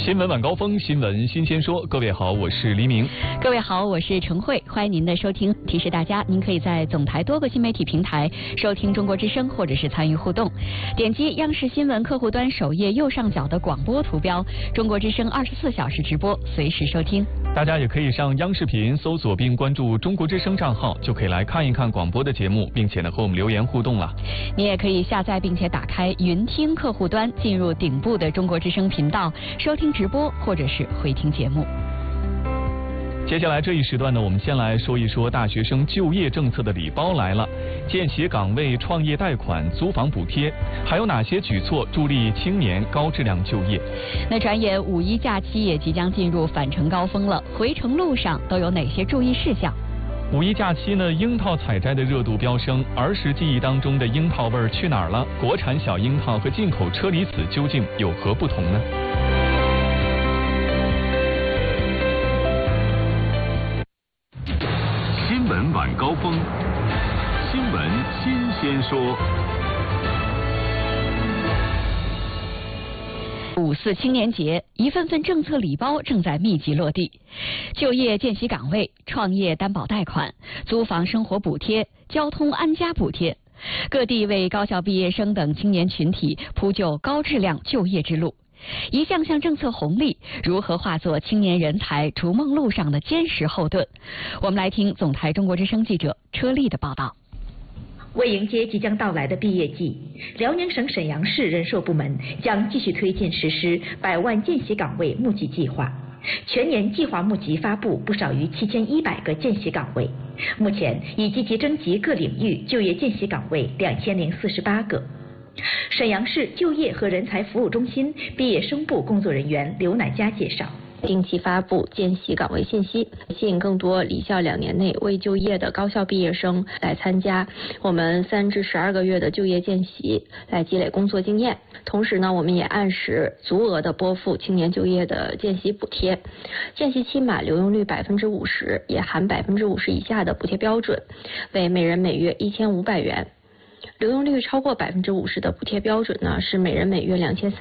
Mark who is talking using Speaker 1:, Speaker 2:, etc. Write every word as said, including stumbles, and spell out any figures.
Speaker 1: 新闻晚高峰，新闻新鲜说。各位好，我是黎明。
Speaker 2: 各位好，我是陈慧，欢迎您的收听。提示大家，您可以在总台多个新媒体平台收听中国之声，或者是参与互动。点击央视新闻客户端首页右上角的广播图标，中国之声二十四小时直播，随时收听。
Speaker 1: 大家也可以上央视频搜索并关注中国之声账号，就可以来看一看广播的节目，并且呢和我们留言互动了。
Speaker 2: 你也可以下载并且打开云听客户端，进入顶部的中国之声频道，收听直播或者是回听节目。
Speaker 1: 接下来这一时段呢，我们先来说一说大学生就业政策的礼包来了，见习岗位、创业贷款、租房补贴，还有哪些举措助力青年高质量就业？
Speaker 2: 那转眼五一假期也即将进入返程高峰了，回程路上都有哪些注意事项？
Speaker 1: 五一假期呢，樱桃采摘的热度飙升，儿时记忆当中的樱桃味儿去哪儿了？国产小樱桃和进口车厘子究竟有何不同呢？
Speaker 3: 新闻晚高峰，新闻新鲜说。
Speaker 2: 五四青年节，一份份政策礼包正在密集落地，就业见习岗位、创业担保贷款、租房生活补贴、交通安家补贴，各地为高校毕业生等青年群体铺就高质量就业之路。一项项政策红利如何化作青年人才逐梦路上的坚实后盾？我们来听总台中国之声记者车丽的报道。
Speaker 4: 为迎接即将到来的毕业季，辽宁省沈阳市人社部门将继续推进实施百万见习岗位募集计划，全年计划募集发布不少于七千一百个见习岗位，目前已积极征集各领域就业见习岗位两千零四十八个。沈阳市就业和人才服务中心毕业生部工作人员刘乃佳介绍，
Speaker 5: 定期发布见习岗位信息，吸引更多离校两年内未就业的高校毕业生来参加我们三至十二个月的就业见习，来积累工作经验。同时呢，我们也按时足额的拨付青年就业的见习补贴，见习期满留用率百分之五十，也含百分之五十以下的补贴标准，为每人每月一千五百元。留用率超过百分之五十的补贴标准呢，是每人每月两千三。